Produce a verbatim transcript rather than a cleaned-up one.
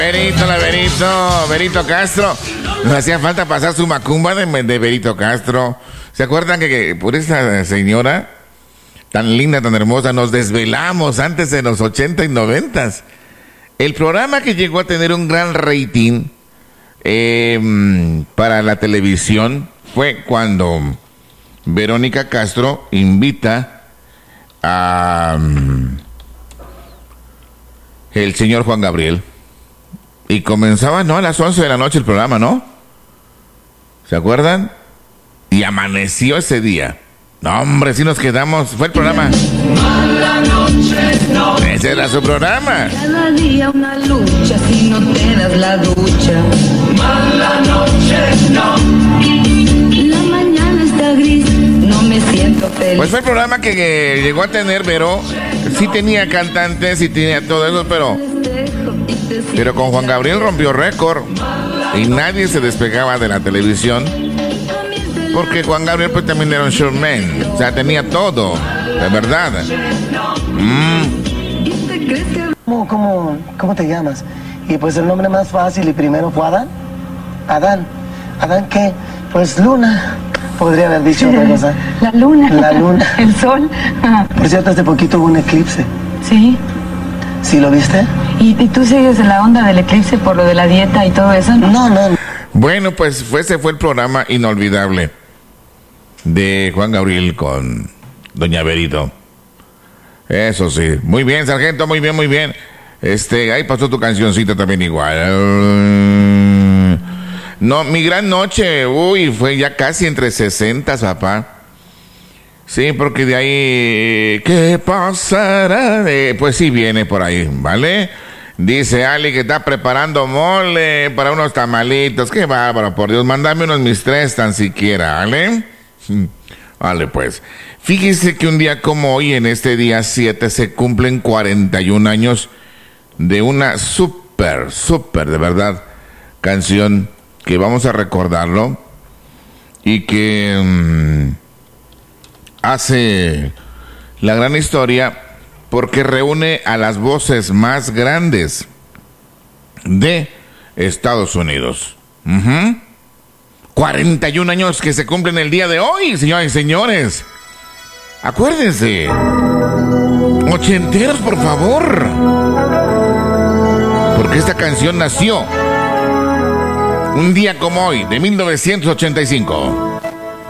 Berito, la Berito, Berito Castro. Nos hacía falta pasar su macumba de, de Berito Castro. ¿Se acuerdan que, que por esa señora tan linda, tan hermosa, nos desvelamos antes de los ochenta y noventas? El programa que llegó a tener un gran rating eh, para la televisión fue cuando Verónica Castro invita a um, el señor Juan Gabriel. Y comenzaba, ¿no? A las once de la noche el programa, ¿no? ¿Se acuerdan? Y amaneció ese día. No, hombre, sí nos quedamos. Fue el programa. Mala noche, no. Ese era su programa. Cada día una lucha si no te das la ducha. Mala noche, no. La mañana está gris, no me siento feliz. Pues fue el programa que, que llegó a tener, pero sí tenía cantantes, sí tenía todo eso, pero... Pero con Juan Gabriel rompió récord y nadie se despegaba de la televisión porque Juan Gabriel pues también era un showman, o sea, tenía todo, de verdad. Mm. ¿Cómo, cómo, ¿Cómo te llamas? Y pues el nombre más fácil y primero fue Adán. Adán. ¿Adán qué? Pues Luna. Podría haber dicho otra cosa. La luna. La luna. El sol. Por cierto, hace poquito hubo un eclipse. Sí. ¿Sí lo viste? ¿Y, ¿Y tú sigues en la onda del eclipse por lo de la dieta y todo eso? No, no. no. Bueno, pues fue, ese fue el programa inolvidable de Juan Gabriel con Doña Berito. Eso sí. Muy bien, sargento, muy bien, muy bien. Este, ahí pasó tu cancioncita también igual. No, mi gran noche, uy, fue ya casi entre sesentas, papá. Sí, porque de ahí, ¿qué pasará? Eh, pues sí viene por ahí, ¿vale? Dice Ali que está preparando mole para unos tamalitos. Qué bárbaro, por Dios, mándame unos mis tres tan siquiera, ¿vale? Vale, pues. Fíjese que un día como hoy, en este día siete, se cumplen cuarenta y un años de una súper, súper, de verdad, canción que vamos a recordarlo y que... Mmm, hace la gran historia porque reúne a las voces más grandes de Estados Unidos. Uh-huh. cuarenta y un años que se cumplen el día de hoy, señoras y señores. Acuérdense. Ochenteros, por favor. Porque esta canción nació un día como hoy, de mil novecientos ochenta y cinco.